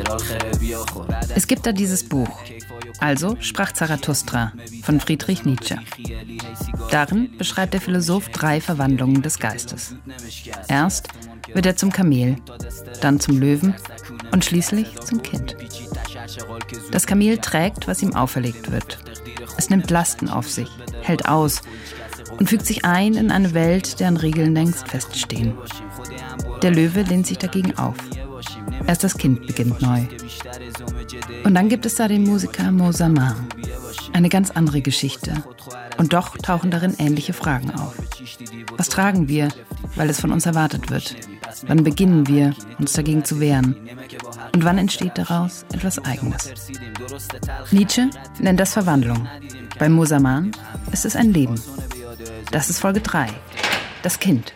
Es gibt da dieses Buch, also sprach Zarathustra von Friedrich Nietzsche. Darin beschreibt der Philosoph 3 Verwandlungen des Geistes. Erst wird er zum Kamel, dann zum Löwen und schließlich zum Kind. Das Kamel trägt, was ihm auferlegt wird. Es nimmt Lasten auf sich, hält aus und fügt sich ein in eine Welt, deren Regeln längst feststehen. Der Löwe lehnt sich dagegen auf. Erst das Kind beginnt neu. Und dann gibt es da den Musiker Mosamain. Eine ganz andere Geschichte. Und doch tauchen darin ähnliche Fragen auf. Was tragen wir, weil es von uns erwartet wird? Wann beginnen wir, uns dagegen zu wehren? Und wann entsteht daraus etwas Eigenes? Nietzsche nennt das Verwandlung. Bei Mosamain ist es ein Leben. Das ist Folge 3. Das Kind.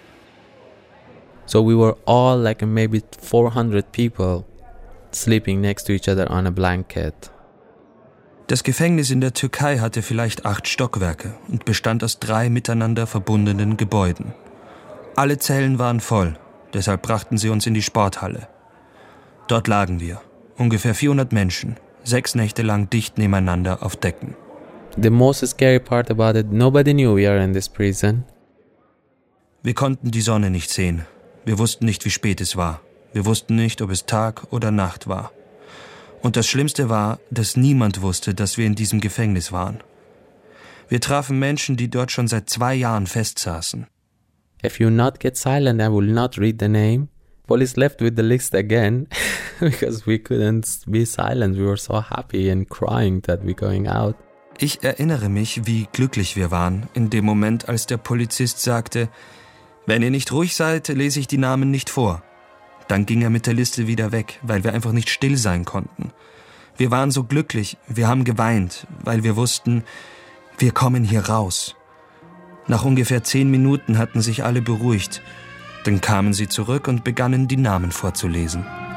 So we were all like maybe 400 people sleeping next to each other on a blanket. Das Gefängnis in der Türkei hatte vielleicht 8 Stockwerke und bestand aus 3 miteinander verbundenen Gebäuden. Alle Zellen waren voll, deshalb brachten sie uns in die Sporthalle. Dort lagen wir, ungefähr 400 Menschen, 6 Nächte lang dicht nebeneinander auf Decken. The most scary part about it, nobody knew we are in this prison. Wir konnten die Sonne nicht sehen. Wir wussten nicht, wie spät es war. Wir wussten nicht, ob es Tag oder Nacht war. Und das Schlimmste war, dass niemand wusste, dass wir in diesem Gefängnis waren. Wir trafen Menschen, die dort schon seit 2 Jahren festsaßen. If you not get silent, I will not read the name. Police left with the list again because we couldn't be silent. We were so happy and crying that we're going out. Ich erinnere mich, wie glücklich wir waren, in dem Moment, als der Polizist sagte, wenn ihr nicht ruhig seid, lese ich die Namen nicht vor. Dann ging er mit der Liste wieder weg, weil wir einfach nicht still sein konnten. Wir waren so glücklich, wir haben geweint, weil wir wussten, wir kommen hier raus. Nach ungefähr 10 Minuten hatten sich alle beruhigt. Dann kamen sie zurück und begannen, die Namen vorzulesen.